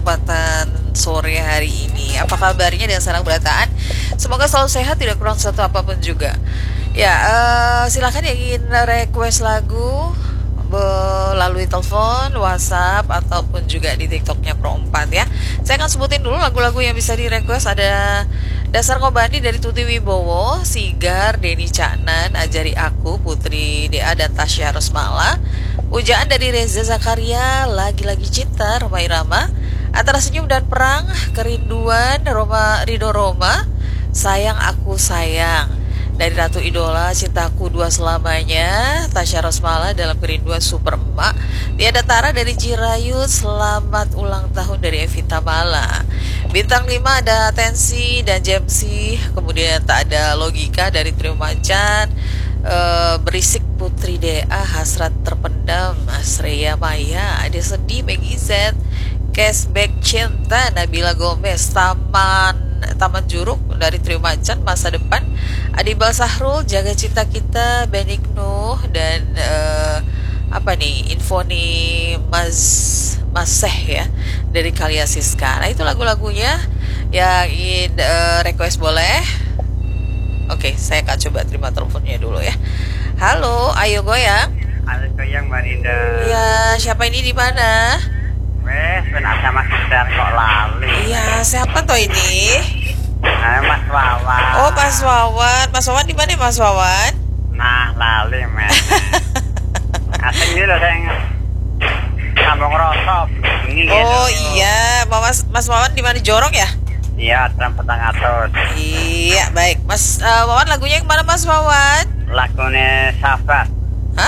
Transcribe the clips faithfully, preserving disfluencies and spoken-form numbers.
kesempatan sore hari ini. Apa kabarnya dan salam berataan? Semoga selalu sehat, tidak kurang satu apapun juga. Ya, uh, silakan yang ingin request lagu melalui telepon, WhatsApp ataupun juga di TikToknya Pro empat ya. Saya akan sebutin dulu lagu-lagu yang bisa di request. Ada Dasar Ngobani dari Tuti Wibowo, Sigar, Denny Caknan, Ajari Aku, Putri Dea dan Tasya Rosmala. Pujaan dari Reza Zakaria, Lagi-Lagi Cinta, Roma Irama. Antara Senyum dan Perang, Kerinduan, Roma Rido Roma, Sayang Aku Sayang. Dari Ratu Idola, Cintaku Dua Selamanya, Tasya Rosmala dalam Kerinduan Super Emak. Tiada Tara dari Cirayut, Selamat Ulang Tahun dari Evita Mala. Bintang lima ada Tensi dan Jemsi. Kemudian Tak Ada Logika dari Trio Macan. e, Berisik Putri Dea, Hasrat Terpendam, Asreya Maya. Ada Sedih Maggie Z, Cashback Cinta Nabila Gomez. Taman Taman Juruk dari Trio Macan, Masa Depan, Adibal Sahrul, Jaga Cinta Kita, Benik Nuh, dan uh, apa nih, Infoni Mas Maseh ya dari Kalia Siska. Nah itu lagu-lagunya yang ingin uh, request boleh. Oke, saya akan coba terima teleponnya dulu ya. Halo, ayo goyang. Ayo goyang Mbak Rinda. Ya, siapa ini di mana? Wes, benar sama sekitar kok lali. Iya, siapa toh ini? Nah, Mas Wawan. Oh, Mas Wawan. Mas Wawan di mana, Mas Wawan? Nah, lali, men. Asing ini loh, saya sambung rosop. Ini oh gitu. Iya, Mas Mas Wawan di mana, Jorong ya? Iya, tram petang atas. Iya, baik. Mas uh, Wawan lagunya yang mana, Mas Wawan? Lagunya Sahabat. Hah?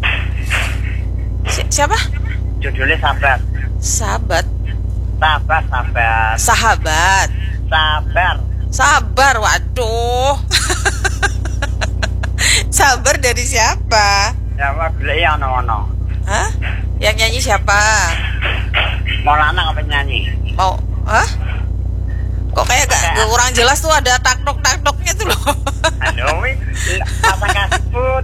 Si siapa? Judulnya Sahabat. Sahabat. Sahabat, sahabat. Sahabat. Sabar. Sabar, waduh. Sabar dari siapa? Ya, Mbak, beli yang ono-ono. Hah? Yang nyanyi siapa? Mau lanang apa nyanyi? Mau, hah? Kok kayak gak, gak kurang jelas tuh, ada takdok-takdoknya tuh loh. Aduh, pasang kasih.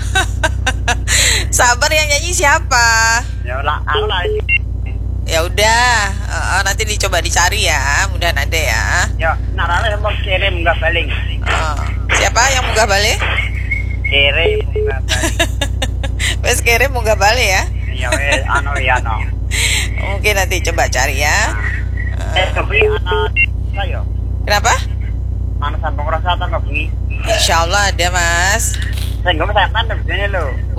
Sabar yang nyanyi siapa? Ya lah, aku lah. Ya udah, uh, nanti dicoba dicari ya, mudahan ada ya. Ya, narale mau kirim nggak balik. Uh, siapa yang munggah balik? Kirim nggak balik. Wes kirim munggah balik ya. Ya wes, anu ya no. Mungkin nanti coba cari ya. Uh, eh, tapi anak saya. Kenapa? Anak sambung rasa atau nggak bunyi? Insya Allah ada mas. Saya nggak bisa mandek begini loh.